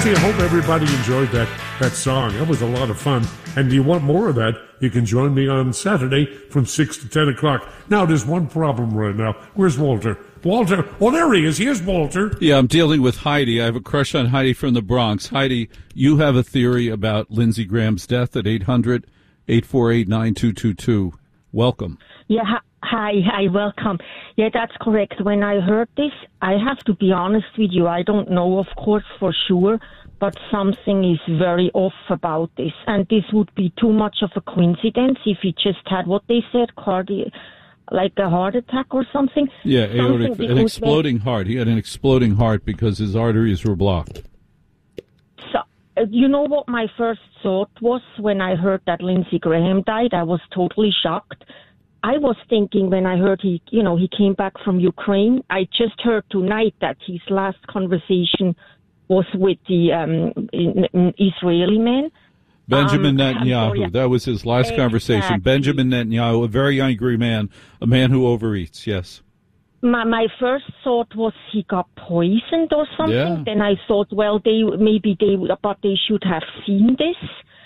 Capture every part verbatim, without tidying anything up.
Lindsay, I hope everybody enjoyed that, that song. That was a lot of fun. And do you want more of that? You can join me on Saturday from six to ten o'clock. Now, there's one problem right now. Where's Walter? Walter? Oh, there he is. Here's Walter. Yeah, I'm dealing with Heidi. I have a crush on Heidi from the Bronx. Heidi, you have a theory about Lindsey Graham's death at eight hundred, eight four eight, nine two two two. Welcome. Yeah, hi, hi, welcome. Yeah, that's correct. When I heard this, I have to be honest with you. I don't know, of course, for sure, but something is very off about this. And this would be too much of a coincidence if he just had what they said, cardi- like a heart attack or something. Yeah, aortic, an exploding heart. He had an exploding heart because his arteries were blocked. So, uh, you know what my first thought was when I heard that Lindsey Graham died? I was totally shocked. I was thinking when I heard he, you know, he came back from Ukraine. I just heard tonight that his last conversation was with the um, in, in Israeli man. Benjamin um, Netanyahu. That was his last exactly. conversation. Benjamin Netanyahu, a very angry man, a man who overeats, yes. My, my first thought was he got poisoned or something. Yeah. Then I thought, well, they maybe they, but they should have seen this.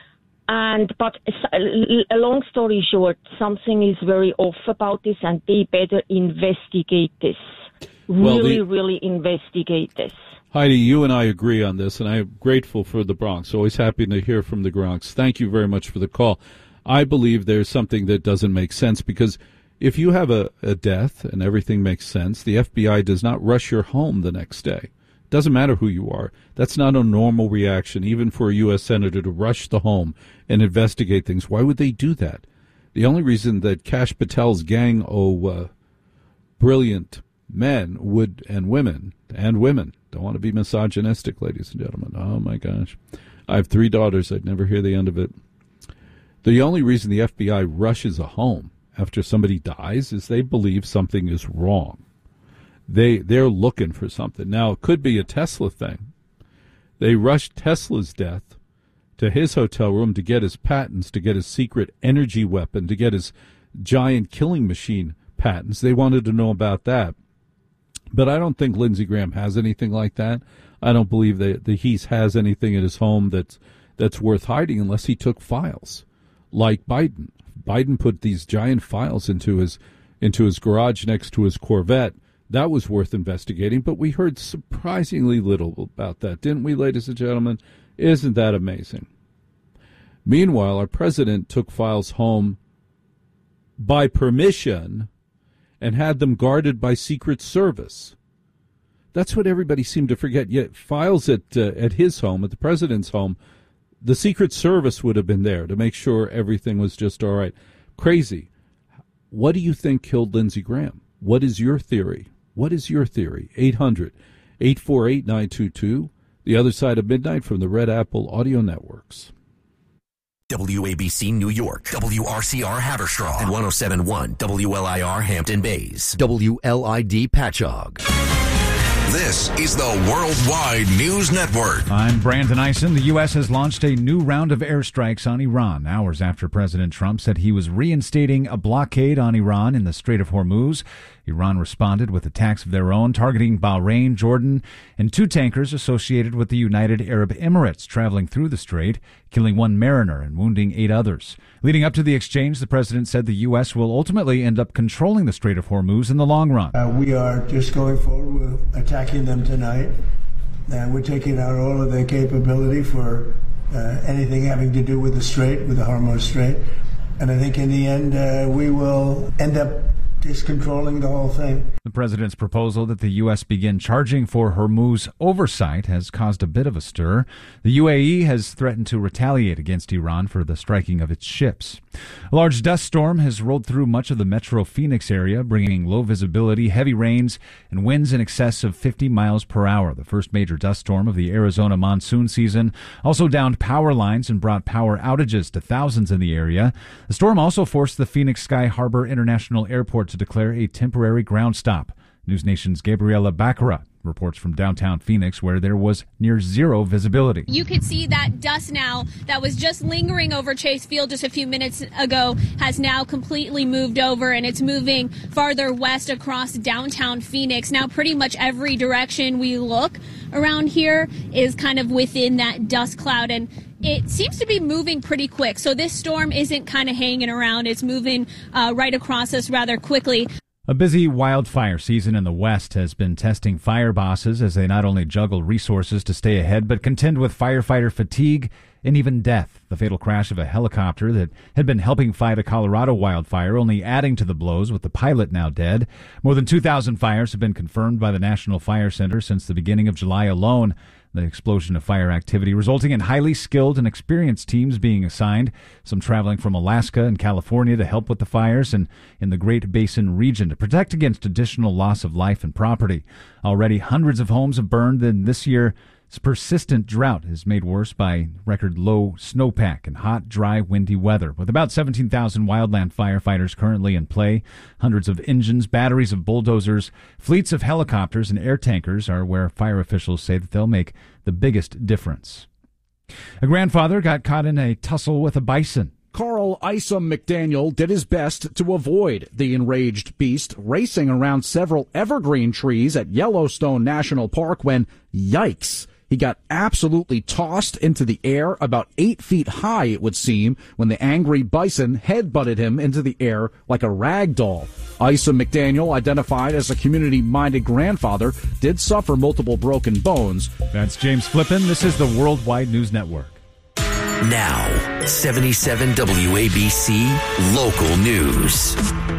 And but a long story short, something is very off about this, and they better investigate this. Really, well, the, really investigate this. Heidi, you and I agree on this, and I'm grateful for the Bronx. Always happy to hear from the Bronx. Thank you very much for the call. I believe there's something that doesn't make sense, because if you have a, a death and everything makes sense, the F B I does not rush your home the next day. Doesn't matter who you are. That's not a normal reaction, even for a U S senator to rush the home and investigate things. Why would they do that? The only reason that Kash Patel's gang of uh, brilliant men would and women and women, don't want to be misogynistic, ladies and gentlemen. Oh, my gosh. I have three daughters. I'd never hear the end of it. The only reason the F B I rushes a home after somebody dies is they believe something is wrong. They, they're looking for something. Now, it could be a Tesla thing. They rushed Tesla's death to his hotel room to get his patents, to get his secret energy weapon, to get his giant killing machine patents. They wanted to know about that. But I don't think Lindsey Graham has anything like that. I don't believe that, that he has anything in his home that's, that's worth hiding unless he took files, like Biden. Biden put these giant files into his into his garage next to his Corvette. That was worth investigating, but we heard surprisingly little about that, didn't we, ladies and gentlemen? Isn't that amazing? Meanwhile, our president took files home by permission and had them guarded by Secret Service. That's what everybody seemed to forget. Yet files at uh, at his home, at the president's home, the Secret Service would have been there to make sure everything was just all right. Crazy. What do you think killed Lindsey Graham? What is your theory? What is your theory? eight hundred, eight four eight, nine two two. The Other Side of Midnight from the Red Apple Audio Networks. W A B C New York, W R C R Haverstraw, and one oh seven point one W L I R Hampton Bays, W L I D Patchogue. This is the Worldwide News Network. I'm Brandon Eisen. The U S has launched a new round of airstrikes on Iran, hours after President Trump said he was reinstating a blockade on Iran in the Strait of Hormuz. Iran responded with attacks of their own, targeting Bahrain, Jordan, and two tankers associated with the United Arab Emirates traveling through the strait, killing one mariner and wounding eight others. Leading up to the exchange, the president said the U S will ultimately end up controlling the Strait of Hormuz in the long run. Uh, we are just going forward with attacking them tonight. Uh, we're taking out all of their capability for uh, anything having to do with the strait, with the Hormuz Strait. And I think in the end, uh, we will end up just controlling the whole thing. The president's proposal that the U S begin charging for Hormuz oversight has caused a bit of a stir. The U A E has threatened to retaliate against Iran for the striking of its ships. A large dust storm has rolled through much of the metro Phoenix area, bringing low visibility, heavy rains, and winds in excess of fifty miles per hour. The first major dust storm of the Arizona monsoon season also downed power lines and brought power outages to thousands in the area. The storm also forced the Phoenix Sky Harbor International Airport to declare a temporary ground stop. News Nation's Gabriela Baccara Reports from downtown Phoenix, where there was near zero visibility. You could see that dust now that was just lingering over Chase Field just a few minutes ago has now completely moved over, and it's moving farther west across downtown Phoenix. Now pretty much every direction we look around here is kind of within that dust cloud, and it seems to be moving pretty quick. So this storm isn't kind of hanging around. It's moving uh, right across us rather quickly. A busy wildfire season in the West has been testing fire bosses as they not only juggle resources to stay ahead, but contend with firefighter fatigue and even death. The fatal crash of a helicopter that had been helping fight a Colorado wildfire only adding to the blows, with the pilot now dead. More than two thousand fires have been confirmed by the National Fire Center since the beginning of July alone. The explosion of fire activity resulting in highly skilled and experienced teams being assigned, some traveling from Alaska and California to help with the fires, and in the Great Basin region to protect against additional loss of life and property. Already hundreds of homes have burned, and this year persistent drought is made worse by record low snowpack and hot, dry, windy weather. With about seventeen thousand wildland firefighters currently in play, hundreds of engines, batteries of bulldozers, fleets of helicopters, and air tankers are where fire officials say that they'll make the biggest difference. A grandfather got caught in a tussle with a bison. Carl Isom McDaniel did his best to avoid the enraged beast racing around several evergreen trees at Yellowstone National Park when, yikes, he got absolutely tossed into the air about eight feet high, it would seem, when the angry bison head-butted him into the air like a rag doll. Isom McDaniel, identified as a community-minded grandfather, did suffer multiple broken bones. That's James Flippin. This is the Worldwide News Network. Now, seventy-seven W A B C Local News.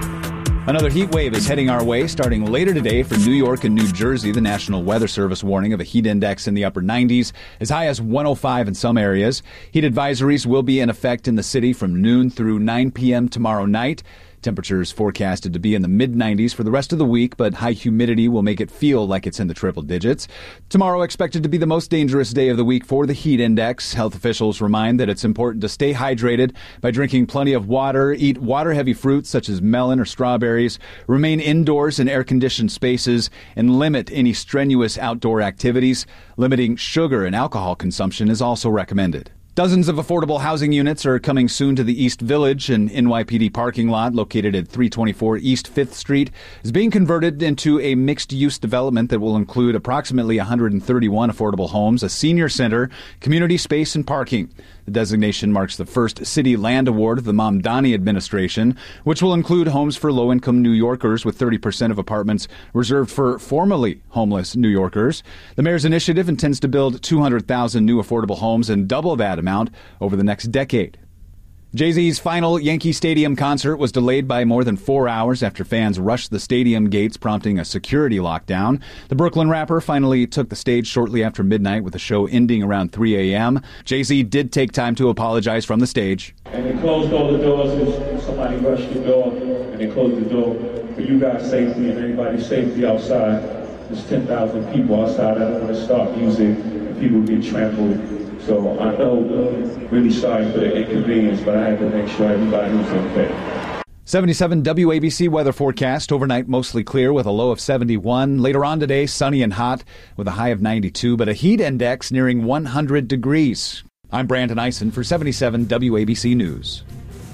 Another heat wave is heading our way starting later today for New York and New Jersey. The National Weather Service warning of a heat index in the upper nineties, as high as one oh five in some areas. Heat advisories will be in effect in the city from noon through nine p.m. tomorrow night. Temperatures forecasted to be in the mid nineties for the rest of the week, but high humidity will make it feel like it's in the triple digits. Tomorrow expected to be the most dangerous day of the week for the heat index. Health officials remind that it's important to stay hydrated by drinking plenty of water, eat water-heavy fruits such as melon or strawberries, remain indoors in air-conditioned spaces, and limit any strenuous outdoor activities. Limiting sugar and alcohol consumption is also recommended. Dozens of affordable housing units are coming soon to the East Village. An N Y P D parking lot located at three twenty-four East fifth Street is being converted into a mixed-use development that will include approximately one hundred thirty-one affordable homes, a senior center, community space, and parking. The designation marks the first city land award of the Mamdani administration, which will include homes for low-income New Yorkers, with thirty percent of apartments reserved for formerly homeless New Yorkers. The mayor's initiative intends to build two hundred thousand new affordable homes and double that amount over the next decade. Jay-Z's final Yankee Stadium concert was delayed by more than four hours after fans rushed the stadium gates, prompting a security lockdown. The Brooklyn rapper finally took the stage shortly after midnight, with the show ending around three a.m. Jay-Z did take time to apologize from the stage. And they closed all the doors, and somebody rushed the door, and they closed the door for you guys' safety and everybody's safety outside. There's ten thousand people outside. I don't want to start music and people get trampled. So I know, uh, really sorry for the inconvenience, but I had to make sure everybody was okay. seventy-seven W A B C weather forecast. Overnight, mostly clear with a low of seventy-one. Later on today, sunny and hot with a high of ninety-two, but a heat index nearing one hundred degrees. I'm Brandon Eisen for seventy-seven W A B C News.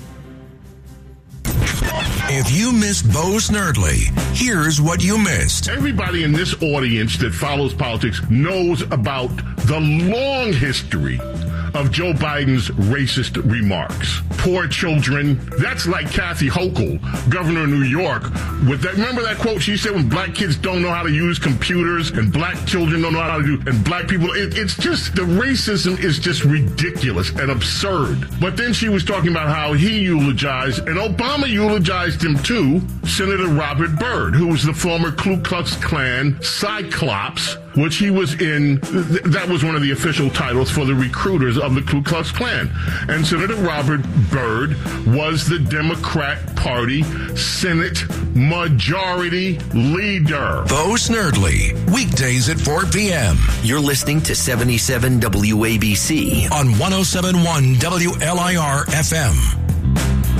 If you missed Bo Snerdley, here's what you missed. Everybody in this audience that follows politics knows about the long history of Joe Biden's racist remarks. Poor children. That's like Kathy Hochul, governor of New York. With that, remember that quote she said, when black kids don't know how to use computers and black children don't know how to do, and black people, it, it's just, the racism is just ridiculous and absurd. But then she was talking about how he eulogized, and Obama eulogized him too, Senator Robert Byrd, who was the former Ku Klux Klan Cyclops, which he was in. Th- that was one of the official titles for the recruiters of the Ku Klux Klan. And Senator Robert Byrd was the Democrat Party Senate Majority Leader. Bo Snerdley, weekdays at four p.m. You're listening to seventy-seven W A B C on one oh seven point one W L I R F M.